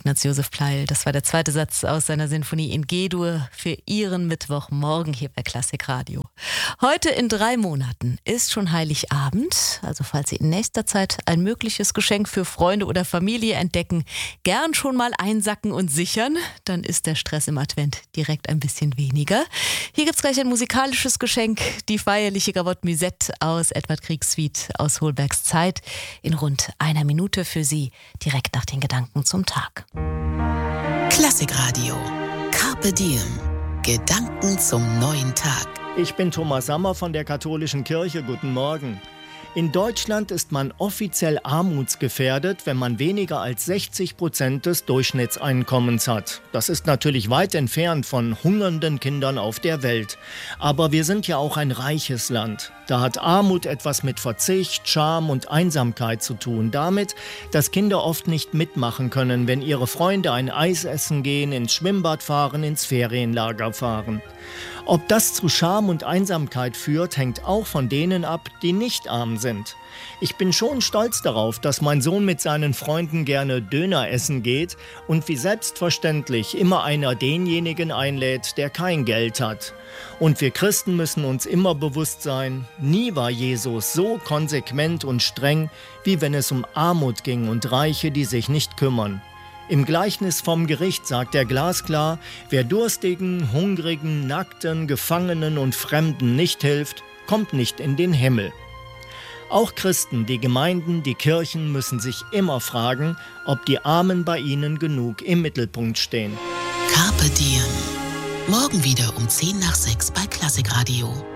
Ignaz Josef Pleil. Das war der zweite Satz aus seiner Sinfonie in G-Dur für Ihren Mittwochmorgen hier bei Klassikradio. Heute in 3 Monaten ist schon Heiligabend. Also falls Sie in nächster Zeit ein mögliches Geschenk für Freunde oder Familie entdecken, gern schon mal einsacken und sichern. Dann ist der Stress im Advent direkt ein bisschen weniger. Hier gibt's gleich ein musikalisches Geschenk. Die feierliche Gavotte Musette aus Edvard Griegs Suite aus Holbergs Zeit. In rund einer Minute für Sie, direkt nach den Gedanken zum Tag. Klassikradio. Carpe Diem. Gedanken zum neuen Tag. Ich bin Thomas Sammer von der Katholischen Kirche. Guten Morgen. In Deutschland ist man offiziell armutsgefährdet, wenn man weniger als 60% des Durchschnittseinkommens hat. Das ist natürlich weit entfernt von hungernden Kindern auf der Welt. Aber wir sind ja auch ein reiches Land. Da hat Armut etwas mit Verzicht, Scham und Einsamkeit zu tun. Damit, dass Kinder oft nicht mitmachen können, wenn ihre Freunde ein Eis essen gehen, ins Schwimmbad fahren, ins Ferienlager fahren. Ob das zu Scham und Einsamkeit führt, hängt auch von denen ab, die nicht arm sind. Ich bin schon stolz darauf, dass mein Sohn mit seinen Freunden gerne Döner essen geht und wie selbstverständlich immer einer denjenigen einlädt, der kein Geld hat. Und wir Christen müssen uns immer bewusst sein, nie war Jesus so konsequent und streng, wie wenn es um Armut ging und Reiche, die sich nicht kümmern. Im Gleichnis vom Gericht sagt er glasklar, wer Durstigen, Hungrigen, Nackten, Gefangenen und Fremden nicht hilft, kommt nicht in den Himmel. Auch Christen, die Gemeinden, die Kirchen müssen sich immer fragen, ob die Armen bei ihnen genug im Mittelpunkt stehen. Carpe Diem. Morgen wieder um 5:10 bei Klassikradio.